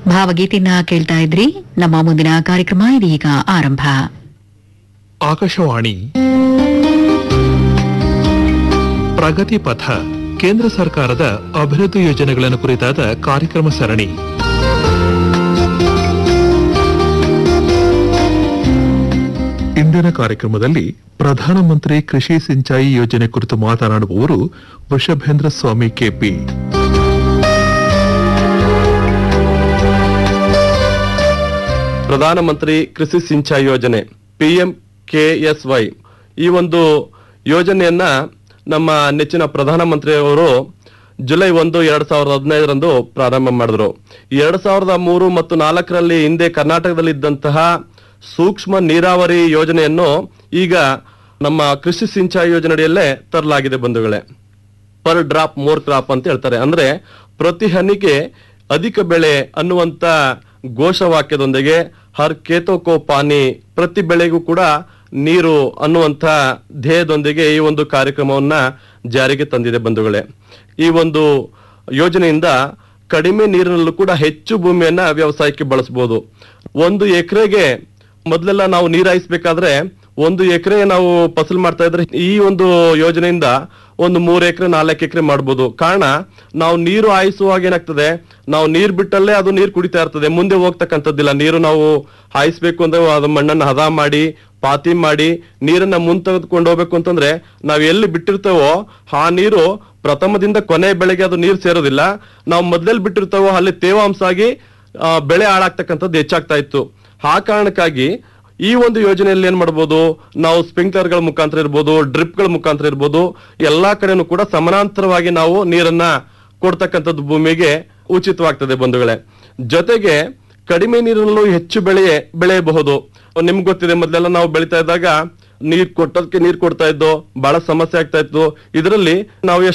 ಭಾವಗೀತೆಯನ್ನ ಕೇಳ್ತಾ ಇದ್ರಿ. ನಮ್ಮ ಮುಂದಿನ ಕಾರ್ಯಕ್ರಮ ಇದೀಗ ಆರಂಭ. ಆಕಾಶವಾಣಿ ಪ್ರಗತಿ ಪಥ ಕೇಂದ್ರ ಸರ್ಕಾರದ ಅಭಿವೃದ್ಧಿ ಯೋಜನೆಗಳನ್ನು ಕುರಿತಾದ ಕಾರ್ಯಕ್ರಮ ಸರಣಿ. ಇಂದಿನ ಕಾರ್ಯಕ್ರಮದಲ್ಲಿ ಪ್ರಧಾನಮಂತ್ರಿ ಕೃಷಿ ಸಿಂಚಾಯಿ ಯೋಜನೆ ಕುರಿತು ಮಾತನಾಡುವವರು ವೃಷಭೇಂದ್ರ ಸ್ವಾಮಿ ಕೆಪಿ. ಪ್ರಧಾನಮಂತ್ರಿ ಕೃಷಿ ಸಿಂಚಾಯಿ ಯೋಜನೆ PMKSY ಈ ಒಂದು ಯೋಜನೆಯನ್ನ ನಮ್ಮ ನೆಚ್ಚಿನ ಪ್ರಧಾನಮಂತ್ರಿಯವರು ಜುಲೈ 1, 2015 ಪ್ರಾರಂಭ ಮಾಡಿದ್ರು. 2003 ಮತ್ತು 2004 ಹಿಂದೆ ಕರ್ನಾಟಕದಲ್ಲಿ ಇದ್ದಂತಹ ಸೂಕ್ಷ್ಮ ನೀರಾವರಿ ಯೋಜನೆಯನ್ನು ಈಗ ನಮ್ಮ ಕೃಷಿ ಸಿಂಚಾಯಿ ಯೋಜನೆಯಲ್ಲೇ ತರಲಾಗಿದೆ ಬಂಧುಗಳೇ. ಪರ್ ಡ್ರಾಪ್ ಮೋರ್ ಕ್ರಾಪ್ ಅಂತ ಹೇಳ್ತಾರೆ. ಅಂದ್ರೆ ಪ್ರತಿ ಹನಿಗೆ ಅಧಿಕ ಬೆಳೆ ಅನ್ನುವಂತ ಘೋಷವಾಕ್ಯದೊಂದಿಗೆ ಹರ್ ಖೇತೋ ಕೋ ಪಾನಿ, ಪ್ರತಿ ಬೆಳೆಗೂ ಕೂಡ ನೀರು ಅನ್ನುವಂಥ ಧ್ಯೇಯದೊಂದಿಗೆ ಈ ಒಂದು ಕಾರ್ಯಕ್ರಮವನ್ನ ಜಾರಿಗೆ ತಂದಿದೆ ಬಂಧುಗಳೇ. ಈ ಒಂದು ಯೋಜನೆಯಿಂದ ಕಡಿಮೆ ನೀರಿನಲ್ಲೂ ಕೂಡ ಹೆಚ್ಚು ಭೂಮಿಯನ್ನ ವ್ಯವಸಾಯಕ್ಕೆ ಬಳಸಬಹುದು. 1 ಎಕರೆಗೆ ಮೊದಲೆಲ್ಲ ನಾವು ನೀರು ಹಾಯಿಸ್ಬೇಕಾದ್ರೆ 1 ಎಕರೆ ನಾವು ಫಸಲು ಮಾಡ್ತಾ ಇದ್ರೆ ಈ ಒಂದು ಯೋಜನೆಯಿಂದ 3 ಎಕರೆ 4 ಎಕರೆ ಮಾಡ್ಬೋದು. ಕಾರಣ ನಾವು ನೀರು ಹಾಯಿಸುವಾಗ ಏನಾಗ್ತದೆ, ನಾವು ನೀರು ಬಿಟ್ಟಲ್ಲೇ ಅದು ನೀರು ಕುಡಿತಾ ಇರ್ತದೆ, ಮುಂದೆ ಹೋಗ್ತಕ್ಕಂಥದ್ದಿಲ್ಲ. ನೀರು ನಾವು ಹಾಯಿಸ್ಬೇಕು ಅಂದ್ರೆ ಅದು ಮಣ್ಣನ್ನು ಹದ ಮಾಡಿ ಪಾತಿ ಮಾಡಿ ನೀರನ್ನ ಮುಂದೆ ತೆಗೆದುಕೊಂಡು ಹೋಗ್ಬೇಕು ಅಂತಂದ್ರೆ ನಾವು ಎಲ್ಲಿ ಬಿಟ್ಟಿರ್ತೇವೋ ಆ ನೀರು ಪ್ರಥಮದಿಂದ ಕೊನೆ ಬೆಳೆಗೆ ಅದು ನೀರು ಸೇರೋದಿಲ್ಲ. ನಾವು ಮೊದಲಲ್ಲಿ ಬಿಟ್ಟಿರ್ತೇವೋ ಅಲ್ಲಿ ತೇವಾಂಶ ಆಗಿ ಬೆಳೆ ಹಾಳಾಗ್ತಕ್ಕಂಥದ್ದು ಹೆಚ್ಚಾಗ್ತಾ ಇತ್ತು. ಆ ಕಾರಣಕ್ಕಾಗಿ ಈ ಒಂದು ಯೋಜನೆಯಲ್ಲಿ ಏನ್ ಮಾಡ್ಬೋದು, ನಾವು ಸ್ಪ್ರಿಂಕ್ಲರ್ಗಳ ಮುಖಾಂತರ ಇರ್ಬೋದು, ಡ್ರಿಪ್ಗಳ ಮುಖಾಂತರ ಇರ್ಬೋದು, ಎಲ್ಲಾ ಕಡೆನೂ ಕೂಡ ಸಮಾನಾಂತರವಾಗಿ ನಾವು ನೀರನ್ನ ಕೊಡ್ತಕ್ಕಂಥದ್ದು ಭೂಮಿಗೆ ಉಚಿತವಾಗ್ತದೆ ಬಂಧುಗಳೇ. ಜೊತೆಗೆ ಕಡಿಮೆ ನೀರಿನಲ್ಲೂ ಹೆಚ್ಚು ಬೆಳೆಯಬಹುದು. ನಿಮ್ಗೆ ಗೊತ್ತಿದೆ, ಮೊದಲೆಲ್ಲ ನಾವು ಬೆಳಿತಾ ಇದ್ದಾಗ ನೀರು ಕೊಟ್ಟದಕ್ಕೆ ನೀರು ಕೊಡ್ತಾ ಇದ್ದೋ, ಬಹಳ ಸಮಸ್ಯೆ ಆಗ್ತಾ ಇತ್ತು. ಇದರಲ್ಲಿ ನಾವು